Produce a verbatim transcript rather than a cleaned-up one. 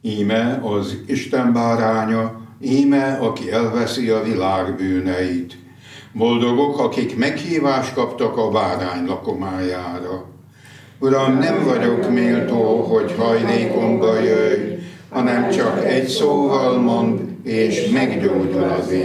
Íme az Isten báránya, íme, aki elveszi a világ bűneit. Boldogok, akik meghívást kaptak a bárány lakomájára. Uram, nem vagyok méltó, hogy hajlékomba jöjj, hanem csak egy szóval mondd, és meggyógyul az én